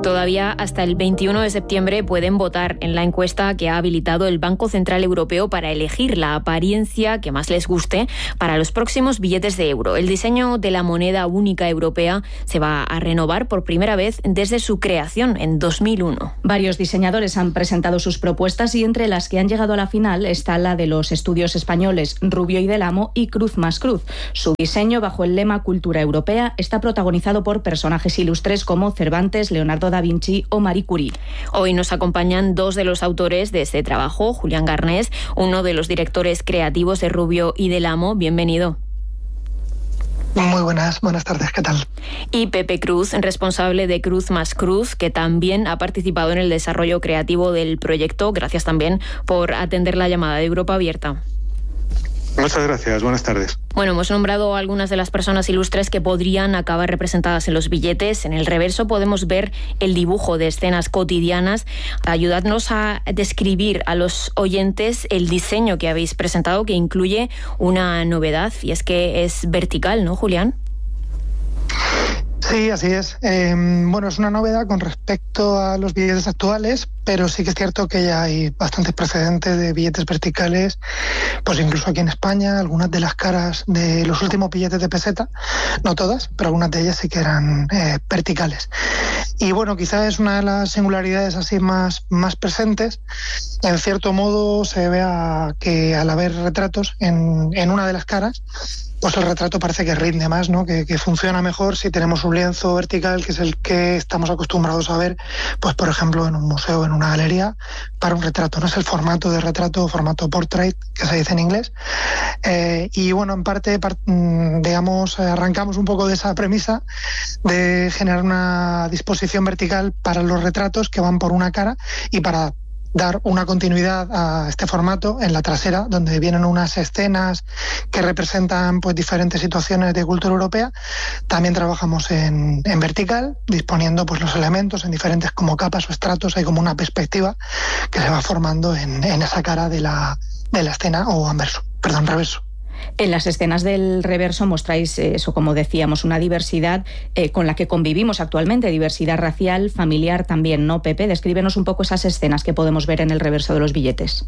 Todavía hasta el 21 de septiembre pueden votar en la encuesta que ha habilitado el Banco Central Europeo para elegir la apariencia que más les guste para los próximos billetes de euro. El diseño de la moneda única europea se va a renovar por primera vez desde su creación en 2001. Varios diseñadores han presentado sus propuestas y entre las que han llegado a la final está la de los estudios españoles Rubio y Del Amo y Cruz más Cruz. Su diseño, bajo el lema Cultura Europea, está protagonizado por personajes ilustres como Cervantes, Leonardo da Vinci o Marie Curie. Hoy nos acompañan dos de los autores de este trabajo, Julián Garnés, uno de los directores creativos de Rubio y Del Amo. Bienvenido. Muy buenas tardes, ¿qué tal? Y Pepe Cruz, responsable de Cruz más Cruz, que también ha participado en el desarrollo creativo del proyecto. Gracias también por atender la llamada de Europa Abierta. Muchas gracias, buenas tardes. Bueno, hemos nombrado algunas de las personas ilustres que podrían acabar representadas en los billetes. En el reverso podemos ver el dibujo de escenas cotidianas. Ayudadnos a describir a los oyentes el diseño que habéis presentado, que incluye una novedad, y es que es vertical, ¿no, Julián? Sí, así es. Bueno, es una novedad con respecto a los billetes actuales, pero sí que es cierto que ya hay bastantes precedentes de billetes verticales, pues incluso aquí en España, algunas de las caras de los últimos billetes de peseta, no todas, pero algunas de ellas sí que eran verticales. Y bueno, quizás es una de las singularidades así más presentes. En cierto modo se vea que al haber retratos en una de las caras, pues el retrato parece que rinde más, ¿no? Que funciona mejor si tenemos un lienzo vertical, que es el que estamos acostumbrados a ver, pues por ejemplo en un museo, en una galería, para un retrato. No es el formato de retrato, formato portrait, que se dice en inglés. Y bueno, en parte, digamos, arrancamos un poco de esa premisa de generar una disposición vertical para los retratos que van por una cara y para dar una continuidad a este formato en la trasera, donde vienen unas escenas que representan pues diferentes situaciones de cultura europea. También trabajamos en vertical, disponiendo pues los elementos en diferentes como capas o estratos. Hay como una perspectiva que se va formando en esa cara de la escena o reverso. En las escenas del reverso mostráis eso, como decíamos, una diversidad con la que convivimos actualmente, diversidad racial, familiar también, ¿no, Pepe? Descríbenos un poco esas escenas que podemos ver en el reverso de los billetes.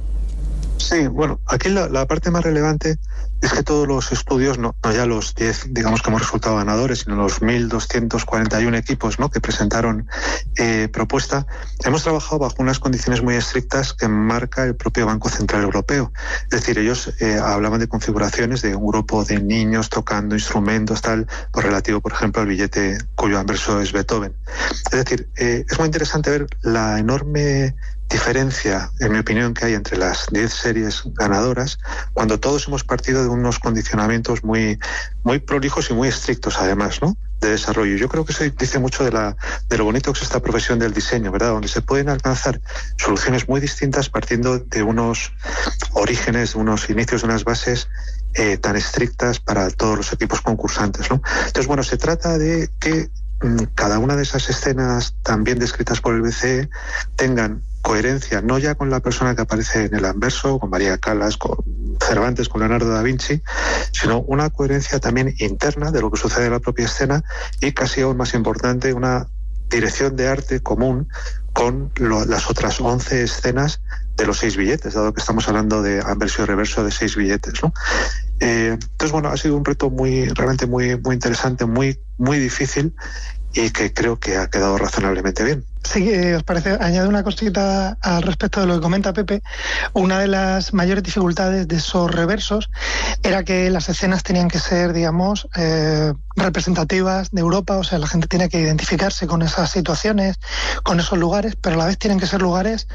Sí, bueno, aquí la parte más relevante es que todos los estudios, no ya los 10, digamos, que hemos resultado ganadores, sino los 1.241 equipos, ¿no?, que presentaron propuesta, hemos trabajado bajo unas condiciones muy estrictas que marca el propio Banco Central Europeo. Es decir, ellos hablaban de configuraciones de un grupo de niños tocando instrumentos, tal, pues relativo, por ejemplo, al billete cuyo anverso es Beethoven. Es decir, es muy interesante ver la enorme diferencia, en mi opinión, que hay entre las 10 series ganadoras, cuando todos hemos partido de unos condicionamientos muy prolijos y muy estrictos, además, ¿no?, de desarrollo. Yo creo que eso dice mucho de lo bonito que es esta profesión del diseño, ¿verdad?, donde se pueden alcanzar soluciones muy distintas partiendo de unos orígenes, de unos inicios, de unas bases tan estrictas para todos los equipos concursantes, ¿no? Entonces, bueno, se trata de que cada una de esas escenas también descritas por el BCE tengan coherencia, no ya con la persona que aparece en el anverso, con María Callas, con Cervantes, con Leonardo da Vinci, sino una coherencia también interna de lo que sucede en la propia escena y, casi aún más importante, una dirección de arte común con las otras 11 escenas de los 6 billetes, dado que estamos hablando de anverso y reverso de 6 billetes, ¿no? Entonces, bueno, ha sido un reto realmente muy interesante, muy difícil, y que creo que ha quedado razonablemente bien. Sí, ¿os parece? Añado una cosita al respecto de lo que comenta Pepe. Una de las mayores dificultades de esos reversos era que las escenas tenían que ser, digamos, representativas de Europa, o sea, la gente tiene que identificarse con esas situaciones, con esos lugares, pero a la vez tienen que ser lugares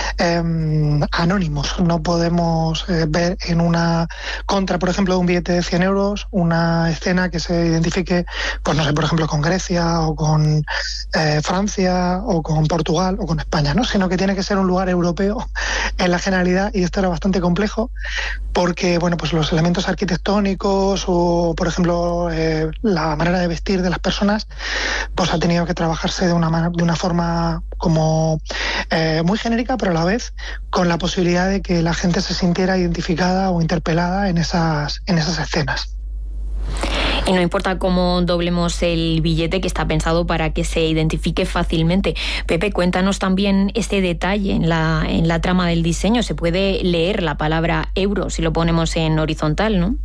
anónimos. No podemos ver en una contra, por ejemplo, de un billete de 100 euros, una escena que se identifique, pues no sé, por ejemplo, con Grecia o con Francia o con Portugal o con España, ¿no? Sino que tiene que ser un lugar europeo en la generalidad, y esto era bastante complejo porque, bueno, pues los elementos arquitectónicos o, por ejemplo, la manera de vestir de las personas, pues ha tenido que trabajarse de una forma como muy genérica, pero a la vez con la posibilidad de que la gente se sintiera identificada o interpelada en esas escenas. Y no importa cómo doblemos el billete, que está pensado para que se identifique fácilmente. Pepe, cuéntanos también este detalle en la trama del diseño. Se puede leer la palabra euro si lo ponemos en horizontal, ¿no?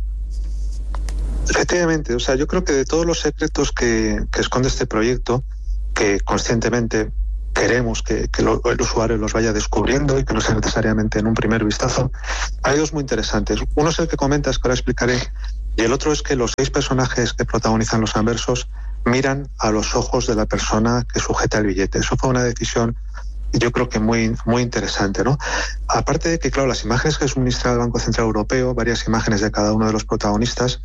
Efectivamente, o sea, yo creo que de todos los secretos que esconde este proyecto, que conscientemente queremos que el usuario los vaya descubriendo y que no sea necesariamente en un primer vistazo, hay dos muy interesantes. Uno es el que comentas, que ahora explicaré, y el otro es que los 6 personajes que protagonizan los anversos miran a los ojos de la persona que sujeta el billete. Eso fue una decisión, yo creo que muy, muy interesante, ¿no? Aparte de que, claro, las imágenes que suministraba el Banco Central Europeo, varias imágenes de cada uno de los protagonistas,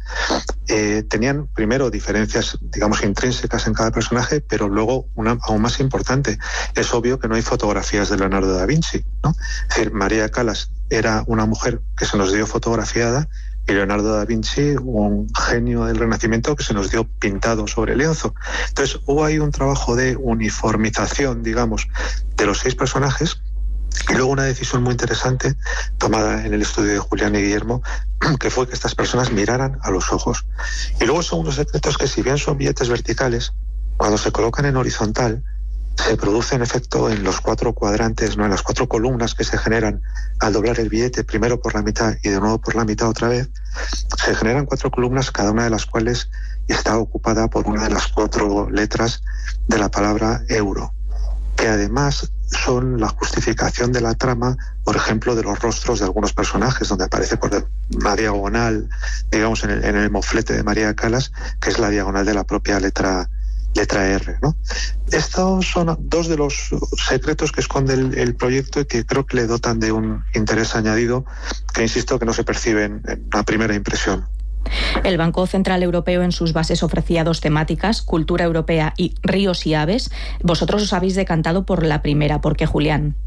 tenían primero diferencias, digamos, intrínsecas en cada personaje, pero luego una aún más importante. Es obvio que no hay fotografías de Leonardo da Vinci, ¿no? Es decir, María Callas era una mujer que se nos dio fotografiada, y Leonardo da Vinci, un genio del Renacimiento que se nos dio pintado sobre lienzo. Entonces hubo ahí un trabajo de uniformización, digamos, de los 6 personajes, y luego una decisión muy interesante tomada en el estudio de Julián y Guillermo, que fue que estas personas miraran a los ojos. Y luego son unos secretos que, si bien son billetes verticales, cuando se colocan en horizontal, se produce en efecto en los 4 cuadrantes, ¿no? En las 4 columnas que se generan al doblar el billete, primero por la mitad y de nuevo por la mitad otra vez. Se generan 4 columnas, cada una de las cuales está ocupada por una de las 4 letras de la palabra euro, que además son la justificación de la trama, por ejemplo, de los rostros de algunos personajes, donde aparece por una diagonal, digamos, en el moflete de María Callas, que es la diagonal de la propia letra R, ¿no? Estos son 2 de los secretos que esconde el proyecto y que creo que le dotan de un interés añadido que, insisto, que no se percibe en una primera impresión. El Banco Central Europeo en sus bases ofrecía 2 temáticas, cultura europea y ríos y aves. Vosotros os habéis decantado por la primera. ¿Por qué, Julián?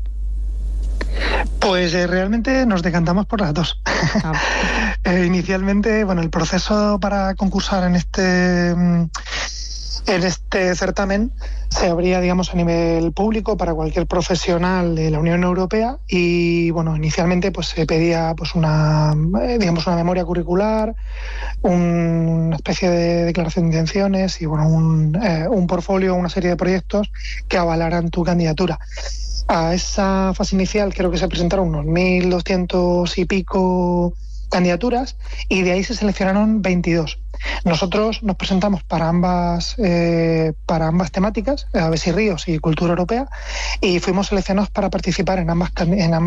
Pues realmente nos decantamos por las 2. Inicialmente, bueno, el proceso para concursar en este certamen se abría, digamos, a nivel público para cualquier profesional de la Unión Europea y, bueno, inicialmente pues se pedía pues una memoria curricular, una especie de declaración de intenciones y, bueno, un portfolio, una serie de proyectos que avalaran tu candidatura. A esa fase inicial creo que se presentaron unos 1.200 y pico candidaturas y de ahí se seleccionaron 22. Nosotros nos presentamos para ambas temáticas, aves y ríos y cultura europea, y fuimos seleccionados para participar en ambas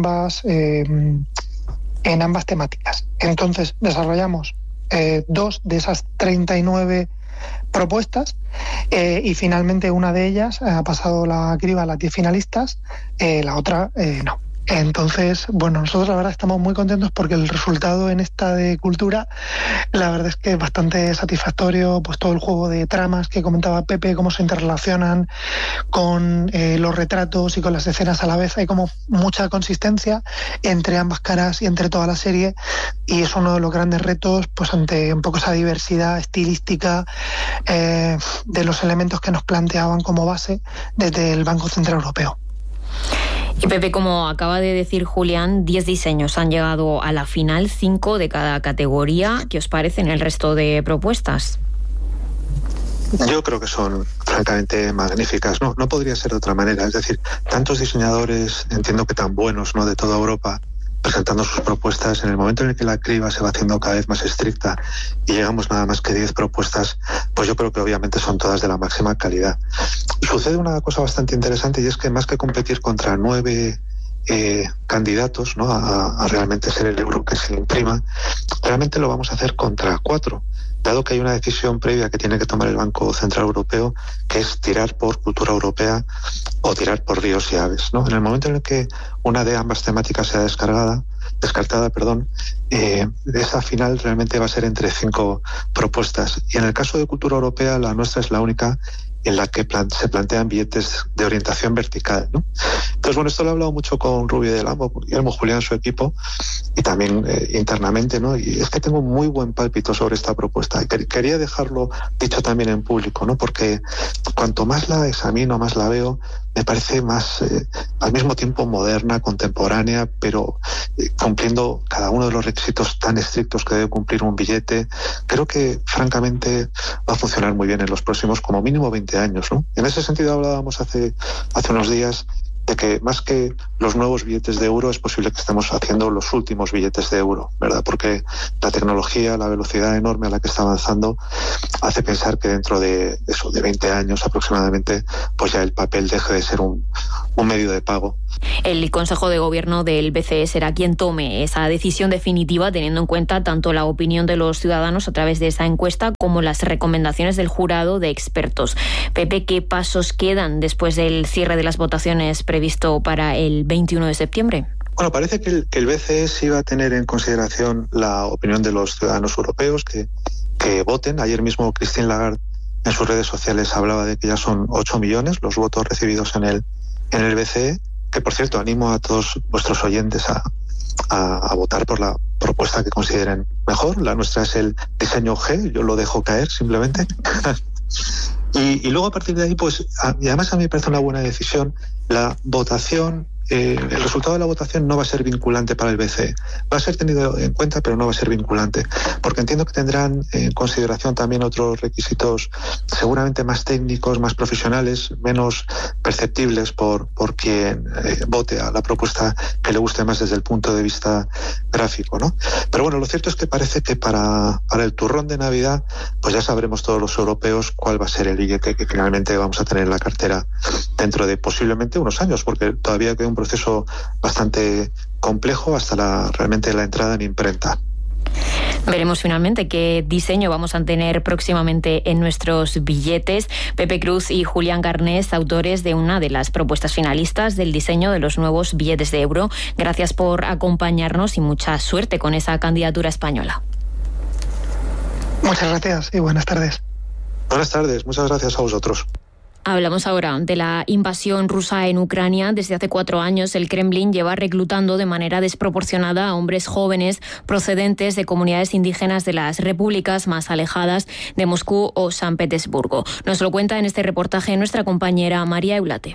temáticas. Entonces desarrollamos 2 de esas 39 propuestas y finalmente una de ellas ha pasado la criba a las 10 finalistas, la otra no. Entonces, bueno, nosotros la verdad estamos muy contentos porque el resultado en esta de cultura, la verdad es que es bastante satisfactorio, pues todo el juego de tramas que comentaba Pepe, cómo se interrelacionan con los retratos y con las escenas a la vez. Hay como mucha consistencia entre ambas caras y entre toda la serie, y es uno de los grandes retos, pues ante un poco esa diversidad estilística de los elementos que nos planteaban como base desde el Banco Central Europeo. Y Pepe, como acaba de decir Julián, 10 diseños han llegado a la final, 5 de cada categoría. ¿Qué os parecen el resto de propuestas? Yo creo que son francamente magníficas, no podría ser de otra manera. Es decir, tantos diseñadores, entiendo que tan buenos, ¿no?, de toda Europa, presentando sus propuestas. En el momento en el que la criba se va haciendo cada vez más estricta y llegamos nada más que 10 propuestas, pues yo creo que obviamente son todas de la máxima calidad. Sucede una cosa bastante interesante, y es que más que competir contra 9 candidatos, ¿no?, a realmente ser el euro que se imprima, realmente lo vamos a hacer contra 4, dado que hay una decisión previa que tiene que tomar el Banco Central Europeo, que es tirar por cultura europea o tirar por ríos y aves, ¿no? En el momento en el que una de ambas temáticas sea descartada, esa final realmente va a ser entre 5 propuestas. Y en el caso de cultura europea, la nuestra es la única en la que se plantean billetes de orientación vertical, ¿no? Entonces, bueno, esto lo he hablado mucho con Rubio y Del Amo, Guillermo, Julián, su equipo, y también internamente, ¿no? Y es que tengo muy buen pálpito sobre esta propuesta. Quería dejarlo dicho también en público, ¿no? Porque cuanto más la examino, más la veo, me parece más, al mismo tiempo, moderna, contemporánea, pero cumpliendo cada uno de los requisitos tan estrictos que debe cumplir un billete. Creo que, francamente, va a funcionar muy bien en los próximos, como mínimo, 20 años, ¿no? En ese sentido hablábamos hace unos días de que más que los nuevos billetes de euro es posible que estemos haciendo los últimos billetes de euro, ¿verdad? Porque la tecnología, la velocidad enorme a la que está avanzando hace pensar que dentro de 20 años aproximadamente, pues ya el papel deje de ser un medio de pago. El Consejo de Gobierno del BCE será quien tome esa decisión definitiva, teniendo en cuenta tanto la opinión de los ciudadanos a través de esa encuesta como las recomendaciones del jurado de expertos. Pepe, ¿qué pasos quedan después del cierre de las votaciones previsto para el 21 de septiembre? Bueno, parece que el BCE sí va a tener en consideración la opinión de los ciudadanos europeos que voten. Ayer mismo Christine Lagarde en sus redes sociales hablaba de que ya son 8 millones los votos recibidos en el BCE, que por cierto animo a todos vuestros oyentes a votar por la propuesta que consideren mejor. La nuestra es el diseño G, yo lo dejo caer simplemente. Y luego a partir de ahí, pues, y además a mí me parece una buena decisión, la votación, el resultado de la votación no va a ser vinculante para el BCE. Va a ser tenido en cuenta, pero no va a ser vinculante, porque entiendo que tendrán en consideración también otros requisitos seguramente más técnicos, más profesionales, menos perceptibles por quien vote a la propuesta que le guste más desde el punto de vista gráfico, ¿no? Pero bueno, lo cierto es que parece que para el turrón de Navidad, pues ya sabremos todos los europeos cuál va a ser el billete que finalmente vamos a tener en la cartera dentro de posiblemente unos años, porque todavía queda un proceso bastante complejo hasta realmente la entrada en imprenta. Veremos finalmente qué diseño vamos a tener próximamente en nuestros billetes. Pepe Cruz y Julián Garnés, autores de una de las propuestas finalistas del diseño de los nuevos billetes de euro. Gracias por acompañarnos y mucha suerte con esa candidatura española. Muchas gracias y buenas tardes. Buenas tardes, muchas gracias a vosotros. Hablamos ahora de la invasión rusa en Ucrania. Desde hace 4 años, el Kremlin lleva reclutando de manera desproporcionada a hombres jóvenes procedentes de comunidades indígenas de las repúblicas más alejadas de Moscú o San Petersburgo. Nos lo cuenta en este reportaje nuestra compañera María Eulate.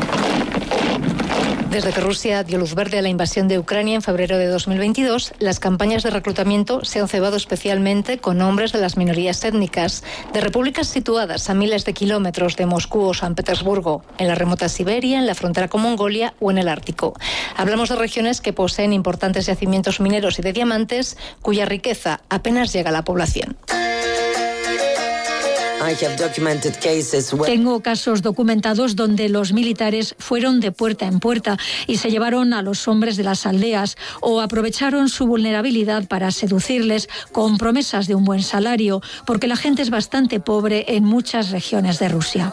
Desde que Rusia dio luz verde a la invasión de Ucrania en febrero de 2022, las campañas de reclutamiento se han cebado especialmente con hombres de las minorías étnicas, de repúblicas situadas a miles de kilómetros de Moscú o San Petersburgo, en la remota Siberia, en la frontera con Mongolia o en el Ártico. Hablamos de regiones que poseen importantes yacimientos mineros y de diamantes, cuya riqueza apenas llega a la población. Tengo casos documentados donde los militares fueron de puerta en puerta y se llevaron a los hombres de las aldeas o aprovecharon su vulnerabilidad para seducirles con promesas de un buen salario, porque la gente es bastante pobre en muchas regiones de Rusia.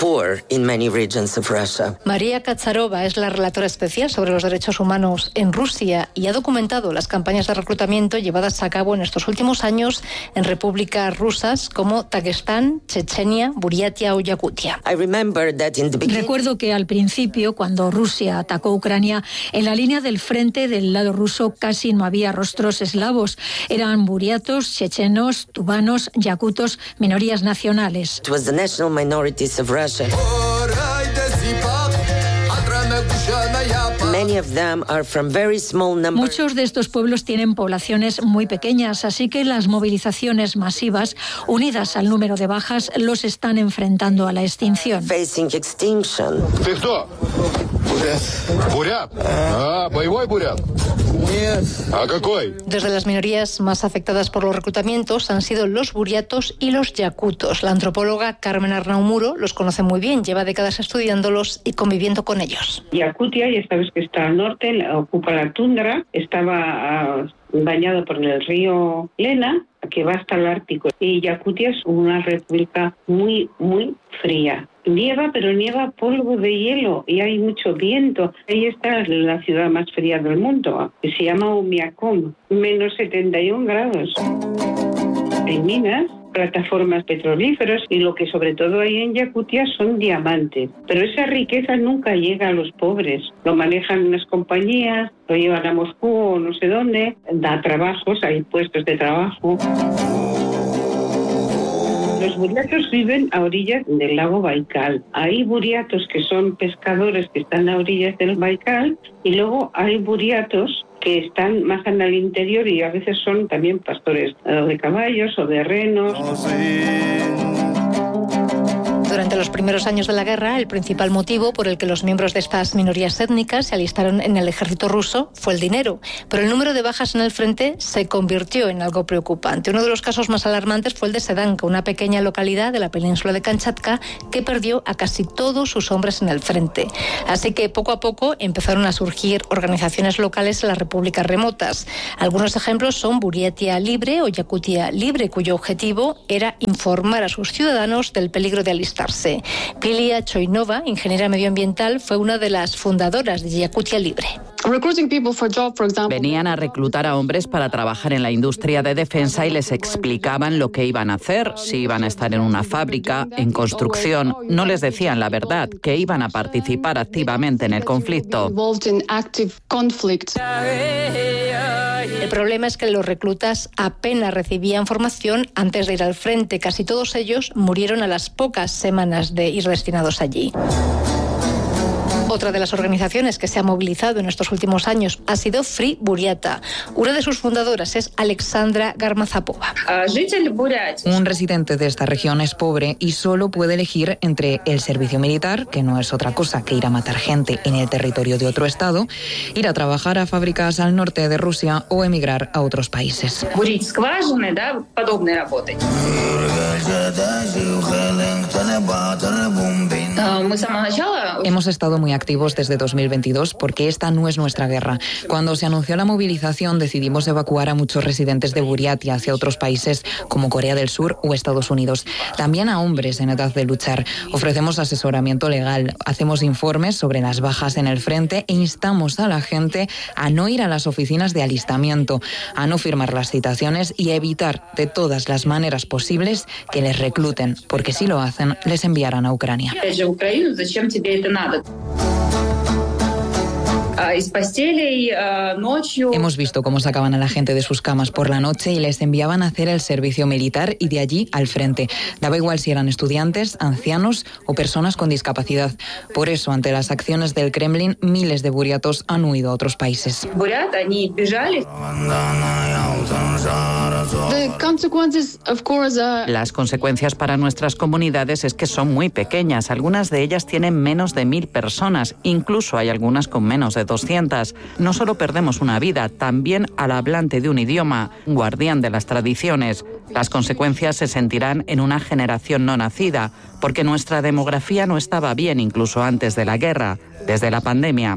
María Kacharova es la relatora especial sobre los derechos humanos en Rusia y ha documentado las campañas de reclutamiento llevadas a cabo en estos últimos años en repúblicas rusas como Daguestán, Chechenia, Buriatia o Yakutia. Recuerdo que al principio, cuando Rusia atacó Ucrania, en la línea del frente del lado ruso casi no había rostros eslavos. Eran buriatos, chechenos, tubanos, yakutos, minorías nacionales. Muchos de estos pueblos tienen poblaciones muy pequeñas, así que las movilizaciones masivas, unidas al número de bajas, los están enfrentando a la extinción. Desde las minorías más afectadas por los reclutamientos han sido los buriatos y los yakutos. La antropóloga Carmen Arnau Muro los conoce muy bien, lleva décadas estudiándolos y conviviendo con ellos. Yakutia, ya sabes que está al norte, ocupa la tundra, estaba bañado por el río Lena, que va hasta el Ártico. Y Yakutia es una república muy, muy fría. Nieva, pero nieva polvo de hielo y hay mucho viento. Ahí está la ciudad más fría del mundo, que se llama Omiakom, menos 71 grados. Hay minas plataformas petrolíferas y lo que sobre todo hay en Yakutia son diamantes. Pero esa riqueza nunca llega a los pobres. Lo manejan unas compañías, lo llevan a Moscú o no sé dónde, da trabajos, hay puestos de trabajo. Los buriatos viven a orillas del lago Baikal. Hay buriatos que son pescadores que están a orillas del Baikal y luego hay buriatos que están más en el interior y a veces son también pastores de caballos o de renos. Durante los primeros años de la guerra, el principal motivo por el que los miembros de estas minorías étnicas se alistaron en el ejército ruso fue el dinero. Pero el número de bajas en el frente se convirtió en algo preocupante. Uno de los casos más alarmantes fue el de Sedanka, una pequeña localidad de la península de Kamchatka que perdió a casi todos sus hombres en el frente. Así que poco a poco empezaron a surgir organizaciones locales en las repúblicas remotas. Algunos ejemplos son Buriatia Libre o Yakutia Libre, cuyo objetivo era informar a sus ciudadanos del peligro de alistarse. Pilia Choinova, ingeniera medioambiental, fue una de las fundadoras de Yakutia Libre. Venían a reclutar a hombres para trabajar en la industria de defensa y les explicaban lo que iban a hacer, si iban a estar en una fábrica, en construcción. No les decían la verdad, que iban a participar activamente en el conflicto. El problema es que los reclutas apenas recibían formación antes de ir al frente. Casi todos ellos murieron a las pocas semanas de ir destinados allí. Otra de las organizaciones que se ha movilizado en estos últimos años ha sido Free Buriata. Una de sus fundadoras es Alexandra Garmazapova. Un residente de esta región es pobre y solo puede elegir entre el servicio militar, que no es otra cosa que ir a matar gente en el territorio de otro estado, ir a trabajar a fábricas al norte de Rusia o emigrar a otros países. Hemos estado muy activos desde 2022 porque esta no es nuestra guerra. Cuando se anunció la movilización decidimos evacuar a muchos residentes de Buriatia hacia otros países como Corea del Sur o Estados Unidos. También a hombres en edad de luchar. Ofrecemos asesoramiento legal, hacemos informes sobre las bajas en el frente e instamos a la gente a no ir a las oficinas de alistamiento, a no firmar las citaciones y a evitar de todas las maneras posibles que les recluten, porque si lo hacen, les enviarán a Ucrania. Hemos visto cómo sacaban a la gente de sus camas por la noche y les enviaban a hacer el servicio militar y de allí al frente. Daba igual si eran estudiantes, ancianos o personas con discapacidad. Por eso, ante las acciones del Kremlin, miles de buriatos han huido a otros países. Las consecuencias para nuestras comunidades es que son muy pequeñas. Algunas de ellas tienen menos de 1.000 personas. Incluso hay algunas con menos de 200. No solo perdemos una vida, también al hablante de un idioma, guardián de las tradiciones. Las consecuencias se sentirán en una generación no nacida, porque nuestra demografía no estaba bien incluso antes de la guerra, desde la pandemia.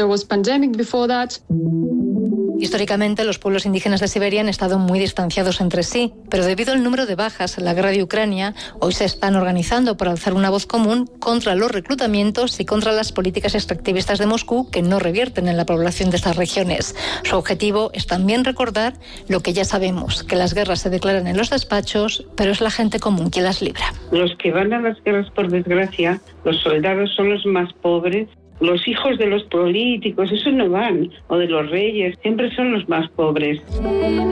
Históricamente, los pueblos indígenas de Siberia han estado muy distanciados entre sí, pero debido al número de bajas en la guerra de Ucrania, hoy se están organizando para alzar una voz común contra los reclutamientos y contra las políticas extractivistas de Moscú que no revierten en la población de estas regiones. Su objetivo es también recordar lo que ya sabemos, que las guerras se declaran en los despachos, pero es la gente común quien las libra. Los que van a las guerras, por desgracia, los soldados son los más pobres. Los hijos de los políticos, esos no van, o de los reyes, siempre son los más pobres.